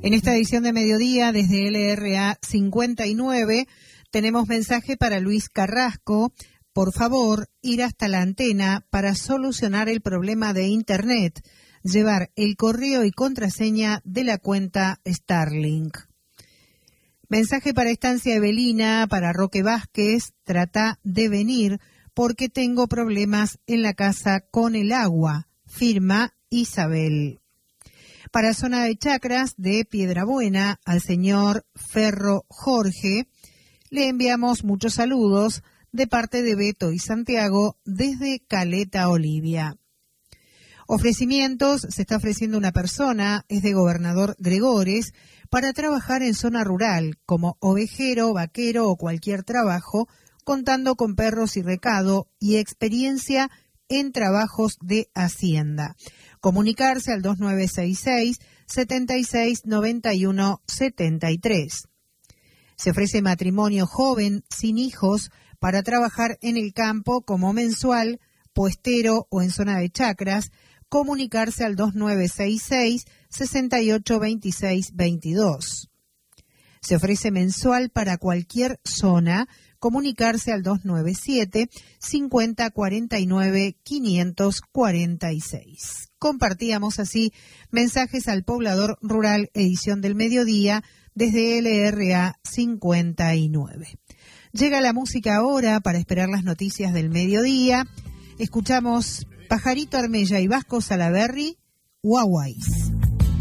En esta edición de mediodía, desde LRA 59, tenemos mensaje para Luis Carrasco. Por favor, ir hasta la antena para solucionar el problema de Internet. Llevar el correo y contraseña de la cuenta Starlink. Mensaje para Estancia Evelina, para Roque Vázquez. Trata de venir porque tengo problemas en la casa con el agua. Firma Isabel. Para Zona de Chacras de Piedrabuena, al señor Ferro Jorge, le enviamos muchos saludos de parte de Beto y Santiago desde Caleta Olivia. Ofrecimientos, se está ofreciendo una persona, es de Gobernador Gregores, para trabajar en zona rural, como ovejero, vaquero o cualquier trabajo, contando con perros y recado y experiencia en trabajos de hacienda. Comunicarse al 2966-7691-73. Se ofrece matrimonio joven, sin hijos, para trabajar en el campo como mensual, puestero o en zona de chacras. Comunicarse al 2966-682622. Se ofrece mensual para cualquier zona. Comunicarse al 297-5049-546. Compartíamos así mensajes al poblador rural, edición del mediodía, desde LRA 59. Llega la música ahora para esperar las noticias del mediodía. Escuchamos Pajarito Armella y Vasco Salaberry, Guaguais.